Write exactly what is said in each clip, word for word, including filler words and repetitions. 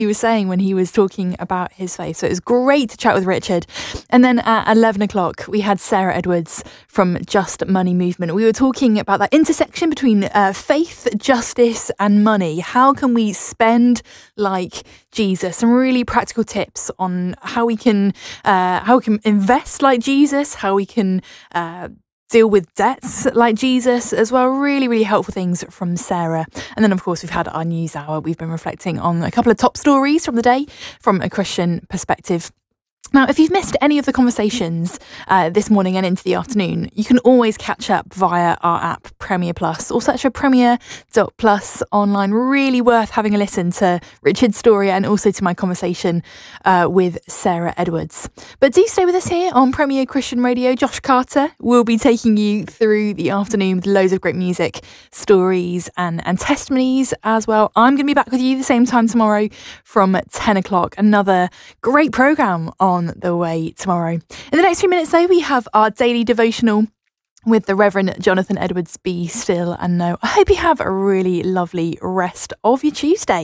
he was saying when he was talking about his faith. So it was great to chat with Richard. And then at eleven o'clock, we had Sarah Edwards from Just Money Movement. We were talking about that intersection between uh, faith, justice and money. How can we spend like Jesus? Some really practical tips on how we can, uh, how we can invest like Jesus, how we can uh, deal with debts like Jesus as well. Really, really helpful things from Sarah. And then, of course, we've had our news hour. We've been reflecting on a couple of top stories from the day from a Christian perspective. Now, if you've missed any of the conversations uh, this morning and into the afternoon, you can always catch up via our app, Premier Plus, or search for premier dot plus online. Really worth having a listen to Richard's story and also to my conversation uh, with Sarah Edwards. But do stay with us here on Premier Christian Radio. Josh Carter will be taking you through the afternoon with loads of great music, stories and, and testimonies as well. I'm going to be back with you the same time tomorrow from ten o'clock. Another great programme on the way tomorrow. In the next few minutes though, we have our daily devotional with the Reverend Jonathan Edwards. Be still and know. I hope you have a really lovely rest of your Tuesday.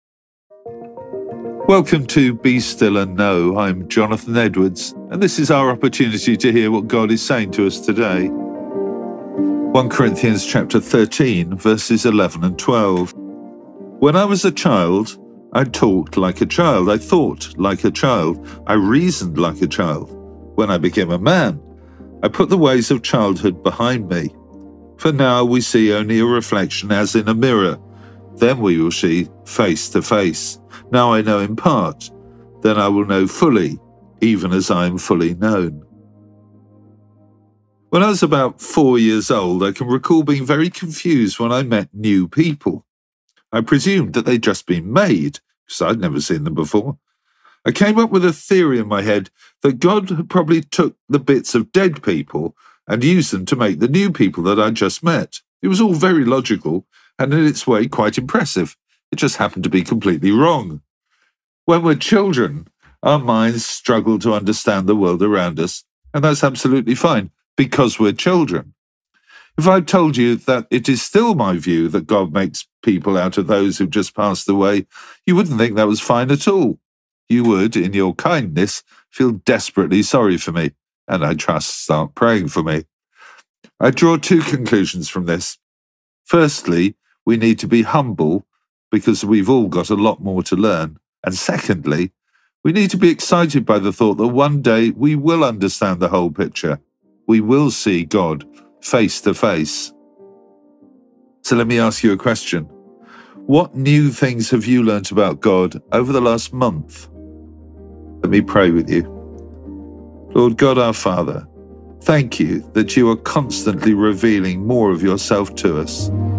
Welcome to Be Still and Know. I'm Jonathan Edwards, and this is our opportunity to hear what God is saying to us today. First Corinthians chapter thirteen, verses eleven and twelve. When I was a child, I talked like a child, I thought like a child, I reasoned like a child. When I became a man, I put the ways of childhood behind me. For now we see only a reflection as in a mirror. Then we will see face to face. Now I know in part, then I will know fully, even as I am fully known. When I was about four years old, I can recall being very confused when I met new people. I presumed that they'd just been made, because I'd never seen them before. I came up with a theory in my head that God had probably took the bits of dead people and used them to make the new people that I'd just met. It was all very logical and in its way quite impressive. It just happened to be completely wrong. When we're children, our minds struggle to understand the world around us, and that's absolutely fine, because we're children. If I told you that it is still my view that God makes people out of those who've just passed away, you wouldn't think that was fine at all. You would, in your kindness, feel desperately sorry for me, and I trust start praying for me. I draw two conclusions from this. Firstly, we need to be humble because we've all got a lot more to learn. And secondly, we need to be excited by the thought that one day we will understand the whole picture. We will see God face to face. So let me ask you a question. What new things have you learnt about God over the last month? Let me pray with you. Lord God our Father, thank you that you are constantly revealing more of yourself to us.